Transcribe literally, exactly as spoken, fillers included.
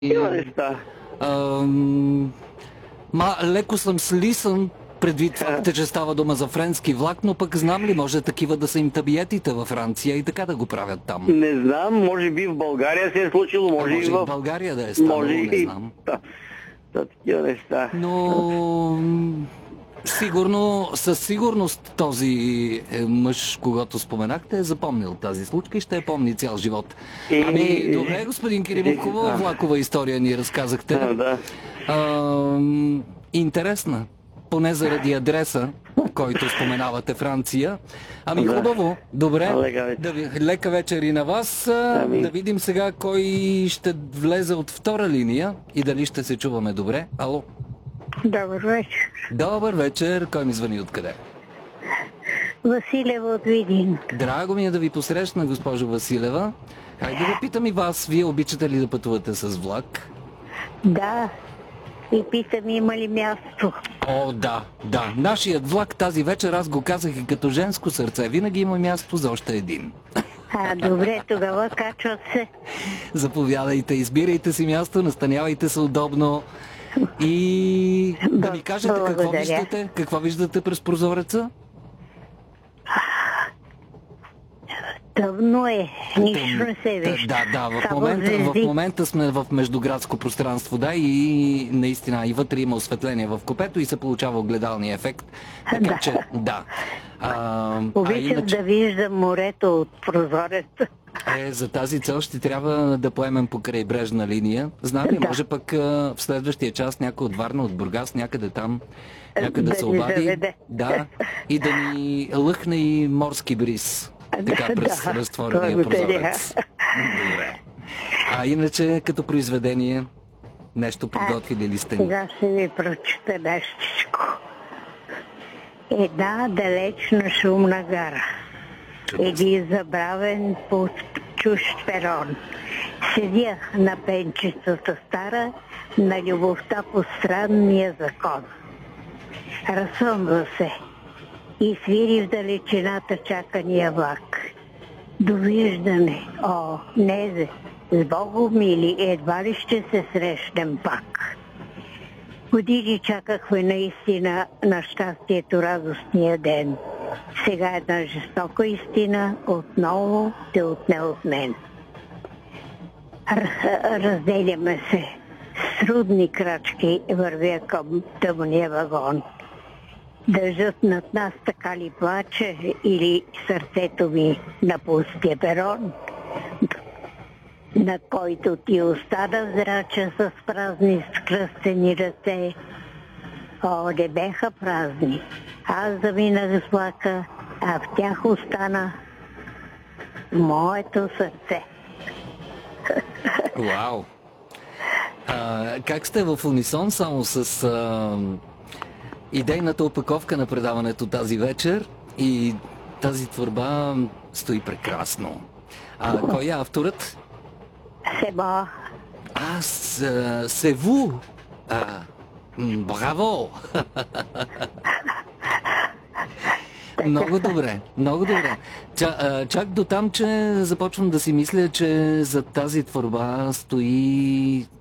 Има И, неща. ам, ма, леко съм слисан предвид факта, че става дума за френски влак, но пък знам ли, може такива да са им табиетите във Франция и така да го правят там. Не знам, може би в България се е случило, може, Може и и в в... България да е станало, Може не и... знам. Да, да, такива неща. Но м, сигурно, със сигурност този е, мъж, когато споменахте, е запомнил тази случка и ще я помни цял живот. И- Ами, добре, господин Киримов, хубава А. влакова история ни разказахте. А, да. Ам, интересна, поне заради адреса, който споменавате, Франция. Ами Да. хубаво, добре. Лека вечер. Да ви, лека вечер и на вас. А, Ами. Да видим сега кой ще влезе от втора линия и дали ще се чуваме добре. Ало. Добър вечер. Добър вечер. Кой ми звъни откъде? Василева от Видин. Драго ми е да ви посрещна, госпожо Василева. Хайде да питам и вас, вие обичате ли да пътувате с влак? Да. И питам, има ли място? О, да, да. Нашият влак тази вечер, аз го казах и като женско сърце, винаги има място за още един. А, добре, тогава качват се. Заповядайте, избирайте си място, настанявайте се удобно и да ми кажете какво Благодаря. виждате, какво виждате през прозореца? Тъмно е. Нищо не се Да, вижда. да, да, в Само момента, в звезди. момента сме в междуградско пространство, да, и наистина и вътре има осветление в купето и се получава огледалния ефект. Така Да. че, да. А, а Обичам иначе, да виждам морето от прозореца. е, за тази цел ще трябва да поемем по крайбрежна линия. Знам ли, Да. може пък а, в следващия час някой от Варна, от Бургас, някъде там, някъде Да се ни обади. заведе. Да, и да ни лъхне и морски бриз. Така Да, през да. разтворения Благодаря. прозорец. Добре. А иначе, като произведение, нещо подготвили ли сте ни? Сега ще ви прочета нещичко. Една далечна шумна гара. Един забравен по чужд перон. Седя на пенчетата стара, на любовта по странния закон. Разсъмва се и свири в далечината чакания влак. Довиждане, о, незе, с Богом мили, едва ли ще се срещнем пак. Години чакахме наистина на щастието радостния ден. Сега една жестока истина отново те отне от мен. Р- разделяме се. С трудни крачки вървя към тъмния вагон. Държат над нас така ли плаче или сърцето ми на пустия перон, на който ти остана зрача с празни скръстени ръце. О, не беха празни. Аз заминах с влака, а в тях остана моето сърце. Вау! А, как сте в унисон само с а, идейната опаковка на предаването тази вечер и тази творба стои прекрасно. А кой е авторът? Себа, Аз, а, Севу. А, м, браво! Много добре, много добре. Ча, а, чак до там, че започвам да си мисля, че за тази творба стои